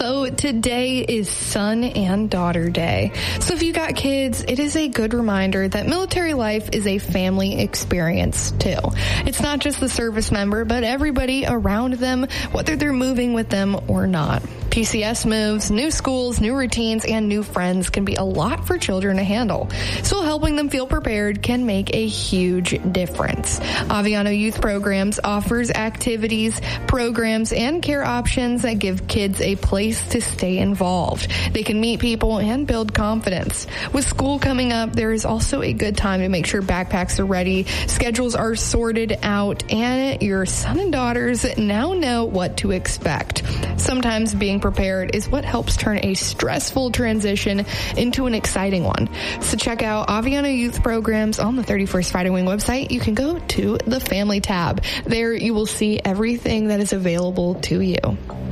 So today is Son and Daughter Day. So if you got kids, it is a good reminder that military life is a family experience too. It's not just the service member, but everybody around them, whether they're moving with them or not. PCS moves, new schools, new routines, and new friends can be a lot for children to handle. So helping them feel prepared can make a huge difference. Aviano Youth Programs offers activities, programs, and care options that give kids a place to stay involved. They can meet people and build confidence. With school coming up, there is also a good time to make sure backpacks are ready, schedules are sorted out, and your son and daughters now know what to expect. Sometimes being prepared is what helps turn a stressful transition into an exciting one. So check out Aviano Youth Programs on the 31st Fighting Wing website. You can go to the Family tab. There you will see everything that is available to you.